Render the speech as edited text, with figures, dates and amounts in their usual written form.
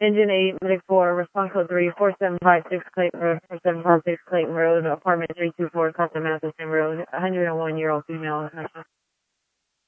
Engine 8, Medic 4, response code 3, 4756 Clayton Road, 4756 Clayton Road, apartment 324, Custom Matheson Road, 101-year-old female.